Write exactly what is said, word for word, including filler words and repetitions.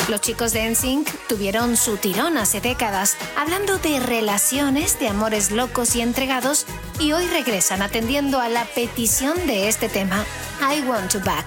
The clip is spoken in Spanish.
Los chicos de N Sync tuvieron su tirón hace décadas, hablando de relaciones, de amores locos y entregados, y hoy regresan atendiendo a la petición de este tema, I Want You Back.